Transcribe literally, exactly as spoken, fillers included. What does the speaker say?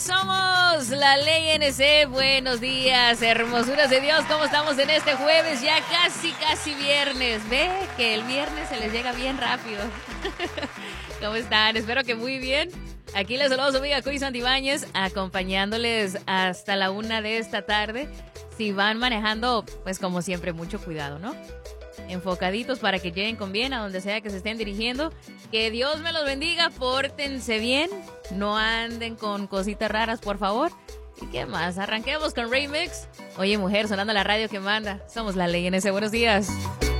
Somos la Ley N C. Buenos días, hermosuras de Dios. ¿Cómo estamos en este jueves? Ya casi, casi viernes. Ve que el viernes se les llega bien rápido. ¿Cómo están? Espero que muy bien. Aquí les saludo a su amiga Cuy Santibáñez, acompañándoles hasta la una de esta tarde. Si van manejando, pues como siempre, mucho cuidado, ¿no? Enfocaditos para que lleguen con bien a donde sea que se estén dirigiendo. Que Dios me los bendiga, pórtense bien, no anden con cositas raras, por favor. ¿Y qué más? Arranquemos con Remix. Oye, mujer, sonando la radio que manda. Somos la Ley N S. Buenos días.